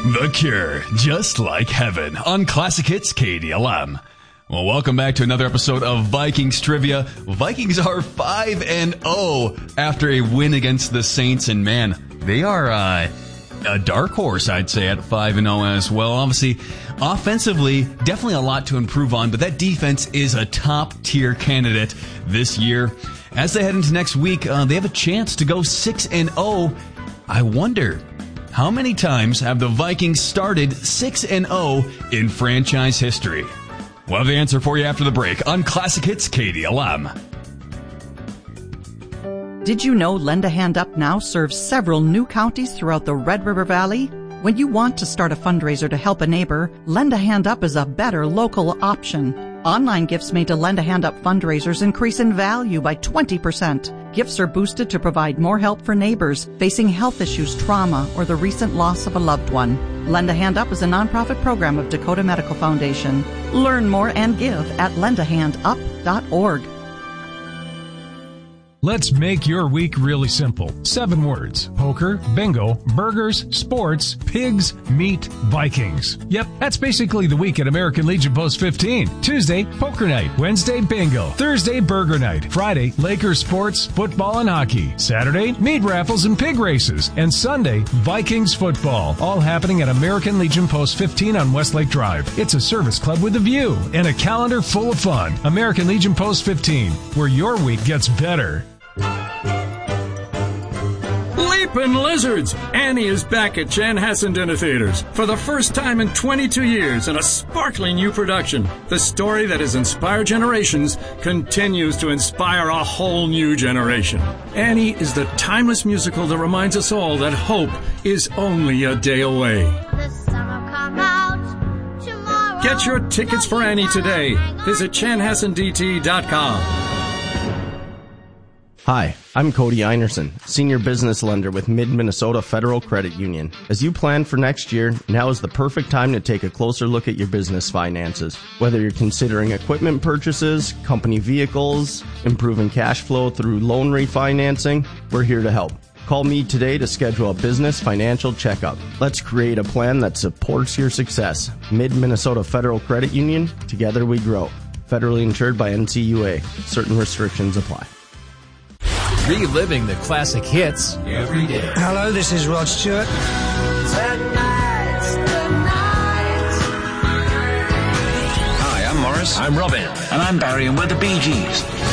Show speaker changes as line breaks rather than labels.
The Cure, just like heaven, on Classic Hits KDLM. Well, welcome back to another episode of Vikings Trivia. Vikings are 5-0 after a win against the Saints, and man, they are a dark horse, I'd say, at 5-0 as well. Obviously, offensively, definitely a lot to improve on, but that defense is a top-tier candidate this year. As they head into next week, they have a chance to go 6-0. I wonder, how many times have the Vikings started 6-0 in franchise history? We'll have the answer for you after the break on Classic Hits KDLM.
Did you know Lend a Hand Up now serves several new counties throughout the Red River Valley? When you want to start a fundraiser to help a neighbor, Lend a Hand Up is a better local option. Online gifts made to Lend a Hand Up fundraisers increase in value by 20%. Gifts are boosted to provide more help for neighbors facing health issues, trauma, or the recent loss of a loved one. Lend a Hand Up is a nonprofit program of Dakota Medical Foundation. Learn more and give at lendahandup.org.
Let's make your week really simple. 7 words. Poker, bingo, burgers, sports, pigs, meat, Vikings. Yep, that's basically the week at American Legion Post 15. Tuesday, poker night. Wednesday, bingo. Thursday, burger night. Friday, Lakers sports, football and hockey. Saturday, meat raffles and pig races. And Sunday, Vikings football. All happening at American Legion Post 15 on Westlake Drive. It's a service club with a view and a calendar full of fun. American Legion Post 15, where your week gets better.
Leapin' Lizards! Annie is back at Chanhassen Dinner Theaters for the first time in 22 years in a sparkling new production. The story that has inspired generations continues to inspire a whole new generation. Annie is the timeless musical that reminds us all that hope is only a day away.
The sun will come out tomorrow.
Get your tickets for Annie today. Visit chanhassendt.com.
Hi, I'm Cody Einerson, Senior Business Lender with Mid-Minnesota Federal Credit Union. As you plan for next year, now is the perfect time to take a closer look at your business finances. Whether you're considering equipment purchases, company vehicles, improving cash flow through loan refinancing, we're here to help. Call me today to schedule a business financial checkup. Let's create a plan that supports your success. Mid-Minnesota Federal Credit Union, together we grow. Federally insured by NCUA. Certain restrictions apply.
Reliving the classic hits every day.
Hello, this is Rod Stewart.
Hi, I'm Morris.
I'm Robin.
And I'm Barry, and we're the Bee Gees.